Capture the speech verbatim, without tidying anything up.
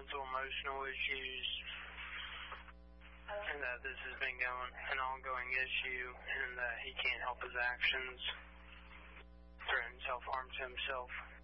mental emotional issues, and that this has been going an ongoing issue, and that he can't help his actions, threaten self-harm to himself.